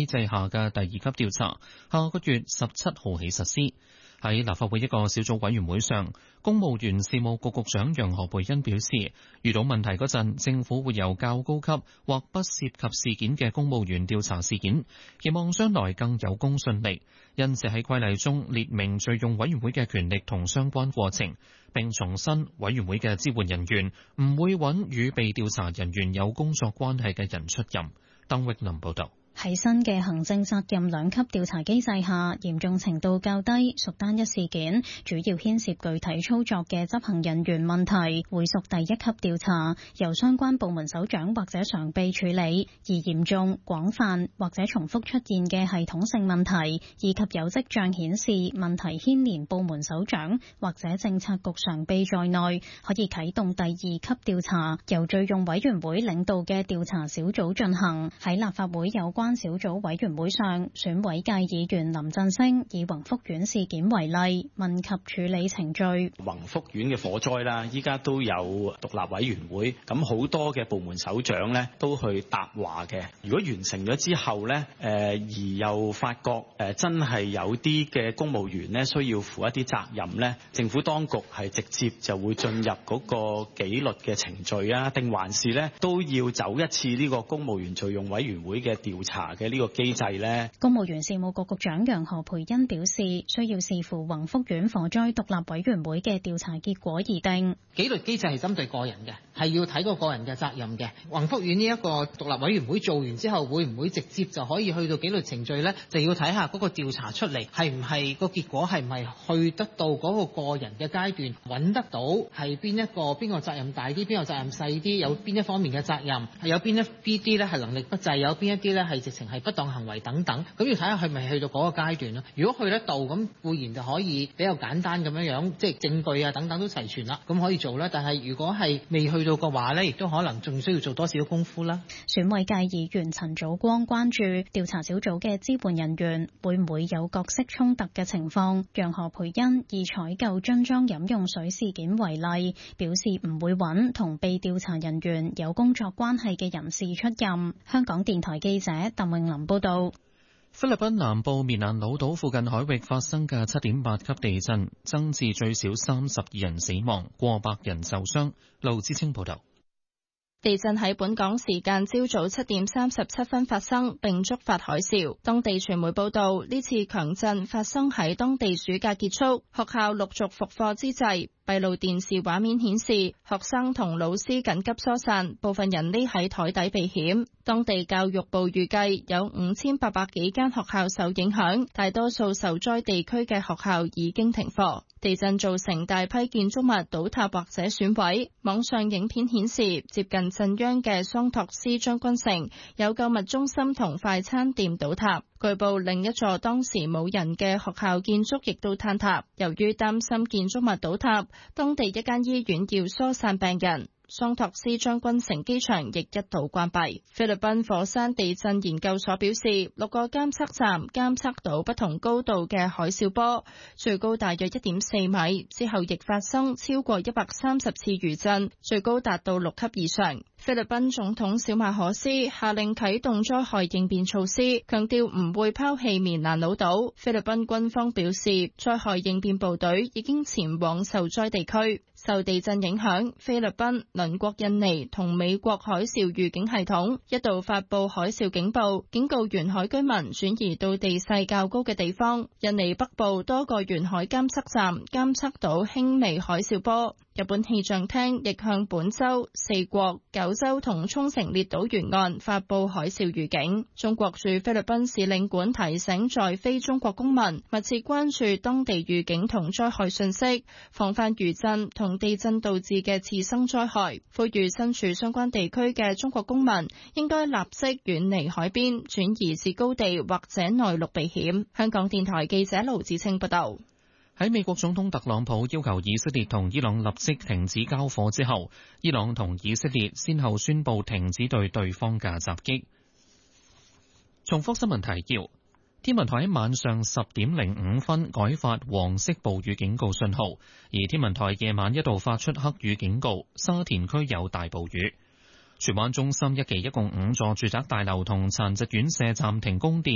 制下嘅第二級調查，下個月17號起實施。喺立法會一個小組委員會上，公務員事務局局長楊何蓓茵表示，遇到問題嗰陣，政府會由較高級或不涉及事件嘅公務員調查事件，期望將來更有公信力。因此喺規例中列明敘用委員會嘅權力同相關過程，並重申委員會嘅支援人員唔會揾與被調查人員有工作關係嘅人出任。鄧域琳報導。 喺新嘅行政責任兩級調查機制下，嚴重程度較低，屬單一事件，主要牽涉具體操作嘅執行人員問題，會屬第一級調查，由相關部門首長或者常秘處理；而嚴重、廣泛或者重複出現嘅系統性問題，以及有跡象顯示問題牽連部門首長或者政策局常秘在內，可以啟動第二級調查，由敘用委員會領導嘅調查小組進行。喺立法會有關小組委員會上，選委界議員林振昇以宏福苑事件為例，問及處理程序。 宏福苑嘅火災啦，依家都有獨立委員會，咁好多嘅部門首長咧都去答話嘅。如果完成咗之後咧，而又發覺真係有啲嘅公務員咧需要負一啲責任咧，政府當局係直接就會進入嗰個紀律嘅程序啊，定還是咧都要走一次呢個公務員敘用委員會嘅調查嘅呢個機制呢？ 公務員事務局局長楊何蓓茵表示，需要視乎宏福苑火災獨立委員會嘅調查結果而定。 紀律機制係針對個人嘅，係要睇個人嘅責任嘅。宏福苑呢一個獨立委員會做完之後，會唔會直接就可以去到紀律程序呢？就要睇下嗰個調查出嚟係唔係個結果係唔係去得到嗰個人嘅階段，揾得到係邊個責任大啲，邊個責任細啲，有邊一方面嘅責任，係有邊啲咧係能力不濟，有邊一啲咧係直情係不當行為等等，咁要睇下係咪去到嗰個階段咯。如果去得到，咁固然就可以比較簡單咁樣，即係證據啊等等都齊全啦，咁可以做啦。但係如果係未去到嘅話呢，亦都可能仲需要做多少功夫啦。 選委界議員陳祖光關注調查小組嘅支援人員會唔會有角色衝突嘅情況。楊何蓓茵以採購樽裝飲用水事件為例，表示唔會揾同被調查人員有工作關係嘅人士出任。香港電台記者鄧穎琳報道。 菲律賓南部棉蘭老島附近海域發生嘅7.8級地震，增至最少32人死亡，過百人受傷。盧志清報道。 地震喺本港時間朝早7點37分發生，並觸發海嘯。當地傳媒報道，呢次強震發生喺當地暑假結束、學校陸續復課之際。閉路電視畫面顯示，學生同老師緊急疏散，部分人匿喺台底避險。當地教育部預計有5800幾間學校受影響，大多數受災地區嘅學校已經停課。地震造成大批建築物倒塌或者損毀。網上影片顯示，接近震央嘅桑托斯將軍城有購物中心同快餐店倒塌。據報另一座當時冇人嘅學校建築亦都坍塌。由於擔心建築物倒塌，當地一間醫院要疏散病人。桑托斯將軍城機場亦一度關閉。菲律賓火山地震研究所表示，6個監測站監測到不同高度嘅海嘯波，最高大約1.4米，之後亦發生超過130次餘震，最高達到6級以上。菲律賓總統小馬可斯下令啟動災害應變措施，強調唔會拋棄棉蘭老島。菲律賓軍方表示，災害應變部隊已經前往受災地區。受地震影響，菲律賓、鄰國印尼同美國海嘯預警系統一度發佈海嘯警報，警告沿海居民轉移到地勢較高嘅地方。印尼北部多個沿海監測站監測到輕微海嘯波。日本氣象廳亦向本州、四國、九州同沖繩列島沿岸發佈海嘯預警。中國駐菲律賓使領館提醒在非中國公民密切關注當地預警同災害信息，防範餘震同地震導致嘅次生災害。呼籲身處相關地區嘅中國公民應該立即遠離海邊，轉移至高地或者內陸避險。香港電台記者盧子清報道。 喺美國總統特朗普要求以色列同伊朗立即停止交火之後，伊朗同以色列先後宣布停止對對方嘅襲擊。重複新聞提要：天文台喺晚上10點05分改發黃色暴雨警告信號，而天文台夜晚一度發出黑雨警告，沙田區有大暴雨。荃灣中心一期一共5座住宅大樓同殘疾院舍暫停供電。